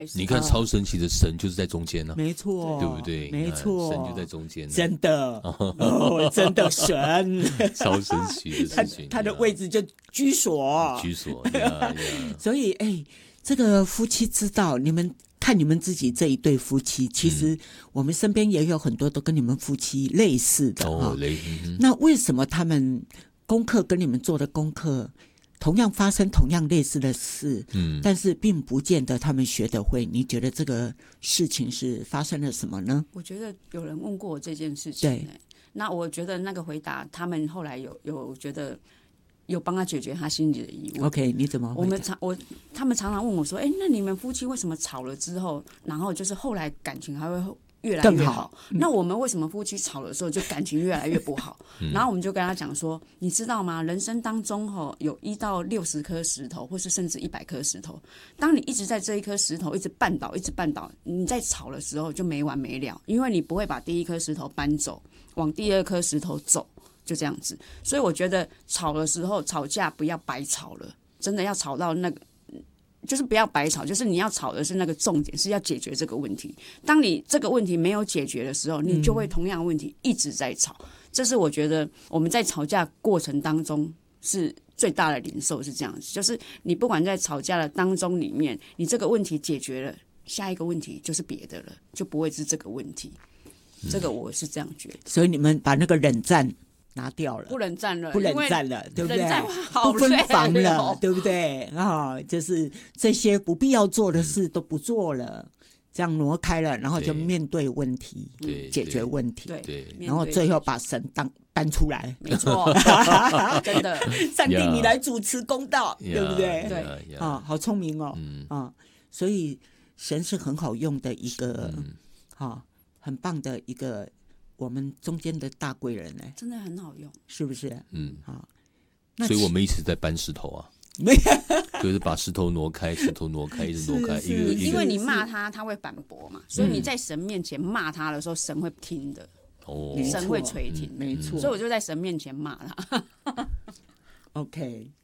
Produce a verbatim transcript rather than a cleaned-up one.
你看超神奇的神就是在中间呢、啊， 没错， 对不对？ 没错， 神就在中间， 真的哦，真的神， 超神奇的事情， 他, 他的位置就居所， 居所，呀呀所以哎，这个夫妻之道，你们看你们自己这一对夫妻，其实我们身边也有很多都跟你们夫妻类似的、 哦类嗯、 那为什么他们功课跟你们做的功课？同样发生同样类似的事，嗯，但是并不见得他们学得会。你觉得这个事情是发生了什么呢？ 我觉得有人问过我这件事情、欸， 对， 那我觉得那个回答，他们后来有有觉得有帮他解决他心里的疑问。 OK， 你怎么回答？ 我们常我他们常常问我说：“哎、欸，那你们夫妻为什么吵了之后，然后就是后来感情还会？”越来越好， 好嗯、那我们为什么夫妻吵的时候就感情越来越不好？嗯、然后我们就跟他讲说，你知道吗？人生当中吼有一到六十颗石头，或是甚至一百颗石头。当你一直在这一颗石头一直绊倒，一直绊倒，你在吵的时候就没完没了，因为你不会把第一颗石头搬走，往第二颗石头走，就这样子。所以我觉得吵的时候吵架不要白吵了，真的要吵到那个。就是不要白吵，就是你要吵的是那个重点，是要解决这个问题。当你这个问题没有解决的时候，你就会同样的问题一直在吵。嗯、这是我觉得我们在吵架过程当中是最大的领受是这样子，就是你不管在吵架的当中里面，你这个问题解决了，下一个问题就是别的了，就不会是这个问题。嗯、这个我是这样觉得。 所以你们把那个冷战拿掉了， 不冷战了， 不冷战了，对不对？ 好不分房了，对不对？啊、哦，就是这些不必要做的事都不做了，这样挪开了，然后就面对问题，解决问题， 对，对然后最后把神当搬出来， 没错，真的， 上帝你来主持公道， yeah, 对不对？ 对， 啊、yeah, 哦，好聪明哦，嗯啊、哦，所以神是很好用的一个，嗯，哈、哦，很棒的一个。我们中间的大贵人呢、欸， 真的很好用， 是不是？ 嗯， 好， 所以我们一直在搬石头啊，就是把石头挪开，石头挪开，一直挪开，一个一个。 因为你骂他，他会反驳嘛，所以你在神面前骂他的时候，神会听的，哦，神会垂听， 没错。 所以我就在神面前骂他。 OK，